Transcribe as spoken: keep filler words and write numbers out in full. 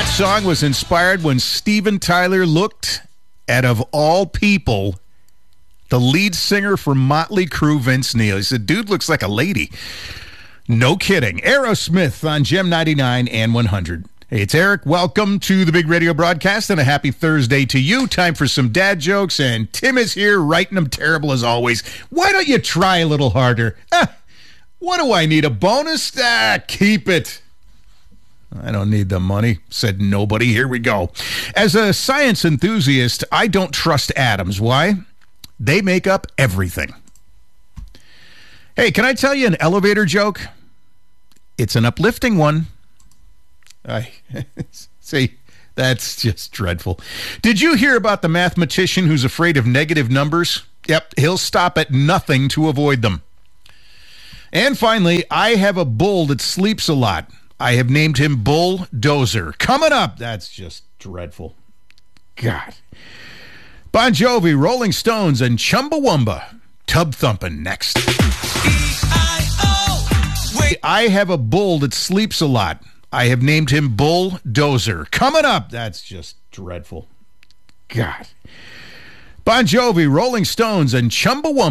That song was inspired when Steven Tyler looked at, of all people, the lead singer for Motley Crue, Vince Neil. He said, dude looks like a lady. No kidding. Aerosmith on Gem ninety-nine and one hundred. Hey, it's Eric. Welcome to the big radio broadcast and a happy Thursday to you. Time for some dad jokes, and Tim is here writing them terrible as always. Why don't you try a little harder? Ah, what do I need, a bonus? Ah, keep it. I don't need the money, said nobody. Here we go. As a science enthusiast, I don't trust atoms. Why? They make up everything. Hey, can I tell you an elevator joke? It's an uplifting one. I see, that's just dreadful. Did you hear about the mathematician who's afraid of negative numbers? Yep, he'll stop at nothing to avoid them. And finally, I have a bull that sleeps a lot. I have named him Bulldozer. Coming up, that's just dreadful. God. Bon Jovi, Rolling Stones, and Chumbawamba. Tub thumping next. E I O Wait. I have a bull that sleeps a lot. I have named him Bulldozer. Coming up, that's just dreadful. God. Bon Jovi, Rolling Stones, and Chumbawamba.